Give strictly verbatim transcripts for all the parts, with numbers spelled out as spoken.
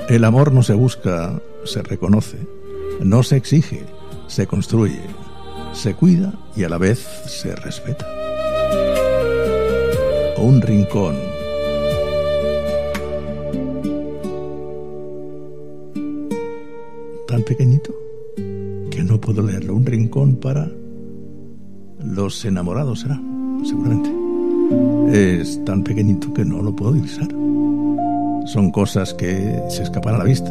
El amor no se busca, se reconoce, no se exige, se construye, se cuida y a la vez se respeta. Un rincón. Tan pequeñito que no puedo leerlo. Un rincón para los enamorados será, seguramente. Es tan pequeñito que no lo puedo divisar. Son cosas que se escapan a la vista.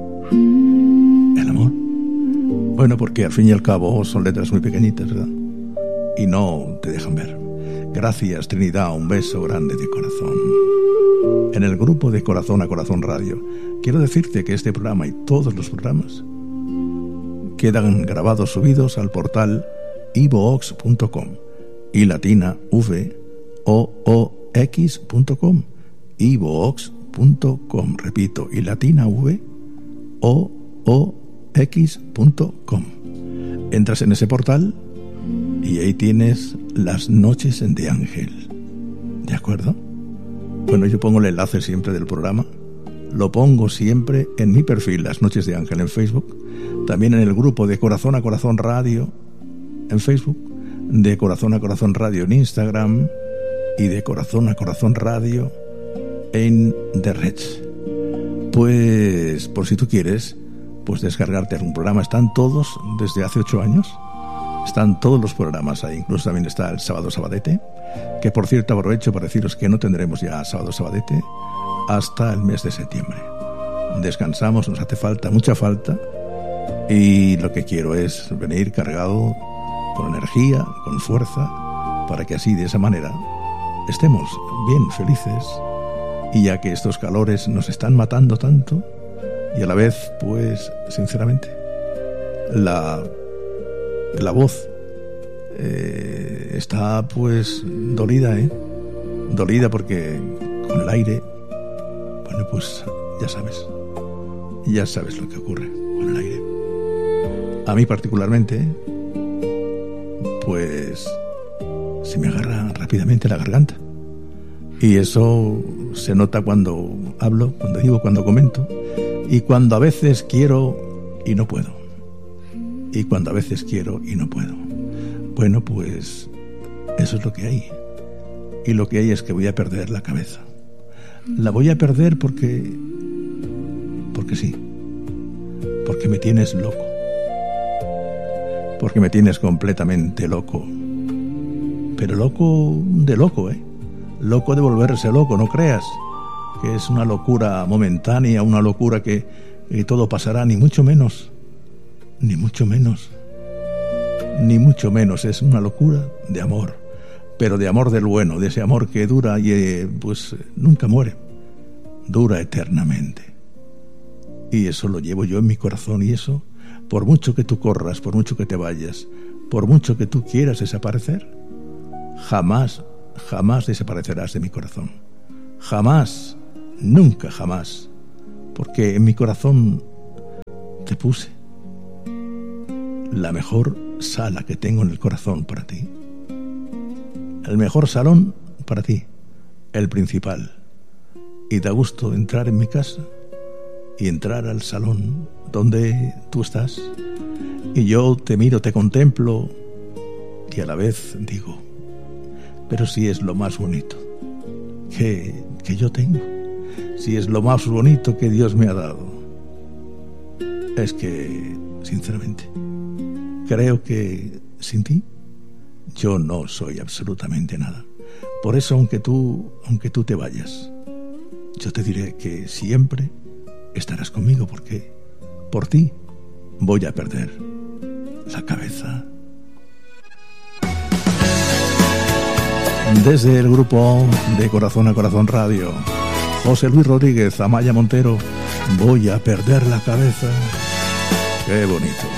El amor. Bueno, porque al fin y al cabo son letras muy pequeñitas, ¿verdad? Y no te dejan ver. Gracias, Trinidad, un beso grande de corazón. En el grupo de Corazón a Corazón Radio, quiero decirte que este programa y todos los programas quedan grabados, subidos al portal iVoox punto com y latina v o o x punto com, iVoox punto com, repito, y latina v o o x punto com. Entras en ese portal y ahí tienes las noches de Ángel. ¿De acuerdo? Bueno, yo pongo el enlace siempre del programa. Lo pongo siempre en mi perfil, Las Noches de Ángel, en Facebook. También en el grupo de Corazón a Corazón Radio en Facebook, de Corazón a Corazón Radio en Instagram y de Corazón a Corazón Radio en The Reds. Pues, por si tú quieres, pues descargarte algún programa. Están todos desde hace ocho años. Están todos los programas ahí. Incluso también está el Sábado Sabadete, que por cierto aprovecho para deciros que no tendremos ya Sábado Sabadete hasta el mes de septiembre. Descansamos, nos hace falta, mucha falta, y lo que quiero es venir cargado con energía, con fuerza, para que así, de esa manera, estemos bien felices. Y ya que estos calores nos están matando tanto, y a la vez, pues, sinceramente, la, la voz eh, está, pues, dolida, ¿eh? Dolida porque con el aire, bueno, pues, ya sabes, ya sabes lo que ocurre con el aire. A mí particularmente, pues, se me agarra rápidamente la garganta. Y eso se nota cuando hablo, cuando digo, cuando comento, y cuando a veces quiero y no puedo. Y cuando a veces quiero y no puedo. Bueno, pues eso es lo que hay. Y lo que hay es que voy a perder la cabeza. La voy a perder porque... porque sí. Porque me tienes loco. Porque me tienes completamente loco. Pero loco de loco, ¿eh? Loco de volverse loco, no creas que es una locura momentánea, una locura que, que todo pasará, ni mucho menos, ni mucho menos, ni mucho menos. Es una locura de amor, pero de amor del bueno, de ese amor que dura y eh, pues nunca muere, dura eternamente. Y eso lo llevo yo en mi corazón, y eso, por mucho que tú corras, por mucho que te vayas, por mucho que tú quieras desaparecer, jamás Jamás desaparecerás de mi corazón. Jamás, nunca jamás. Porque en mi corazón te puse la mejor sala que tengo en el corazón para ti. El mejor salón para ti, el principal. Y da gusto entrar en mi casa y entrar al salón donde tú estás. Y yo te miro, te contemplo y a la vez digo: pero si es lo más bonito que, que yo tengo, si es lo más bonito que Dios me ha dado. Es que, sinceramente, creo que sin ti yo no soy absolutamente nada. Por eso, aunque tú, aunque tú te vayas, yo te diré que siempre estarás conmigo, porque por ti voy a perder la cabeza. Desde el grupo de Corazón a Corazón Radio, José Luis Rodríguez, Amaya Montero, voy a perder la cabeza. Qué bonito.